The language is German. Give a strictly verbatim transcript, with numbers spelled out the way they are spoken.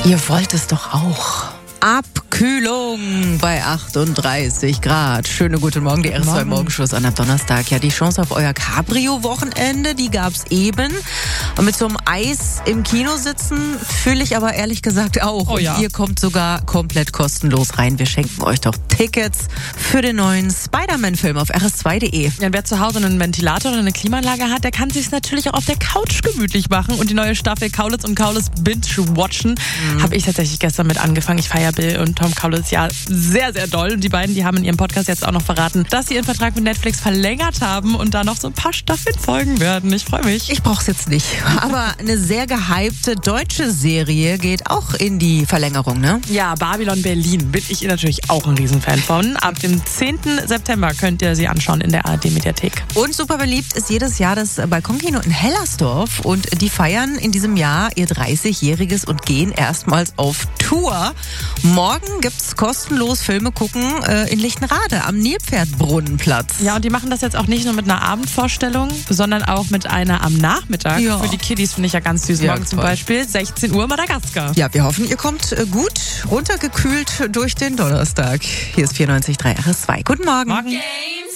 Ihr wollt es doch auch. Abkühlung bei achtunddreißig Grad. Schöne guten Morgen, die R S zwei Morgenschluss an einem Donnerstag. Ja, die Chance auf euer Cabrio-Wochenende, die gab's eben. Und mit so einem Eis im Kino sitzen fühle ich aber ehrlich gesagt auch. Oh ja. Und ihr kommt sogar komplett kostenlos rein. Wir schenken euch doch Tickets für den neuen Spider-Man-Film auf r s zwei punkt de. Ja, wer zu Hause einen Ventilator oder eine Klimaanlage hat, der kann sich natürlich auch auf der Couch gemütlich machen und die neue Staffel Kaulitz und Kaulitz binge-watchen. Mhm. Habe ich tatsächlich gestern mit angefangen. Ich feiere Bill und Tom Kaulitz ja sehr, sehr doll. Und die beiden, die haben in ihrem Podcast jetzt auch noch verraten, dass sie ihren Vertrag mit Netflix verlängert haben und da noch so ein paar Staffeln folgen werden. Ich freue mich. Ich brauch's jetzt nicht. Aber eine sehr gehypte deutsche Serie geht auch in die Verlängerung, ne? Ja, Babylon Berlin bin ich natürlich auch ein Riesenfan von. Ab dem zehnten September könnt ihr sie anschauen in der A R D-Mediathek. Und super beliebt ist jedes Jahr das Balkonkino in Hellersdorf. Und die feiern in diesem Jahr ihr dreißigjähriges und gehen erstmals auf Tour. Morgen gibt's kostenlos Filme gucken äh, in Lichtenrade am Nilpferdbrunnenplatz. Ja, und die machen das jetzt auch nicht nur mit einer Abendvorstellung, sondern auch mit einer am Nachmittag. Ja. Für die Kiddies finde ich ja ganz süß. Ja, Morgen zum toll. Beispiel sechzehn Uhr Madagaskar. Ja, wir hoffen, ihr kommt äh, gut runtergekühlt durch den Donnerstag. Hier ist vierundneunzig Komma drei R S zwei. Guten Morgen. Morgen.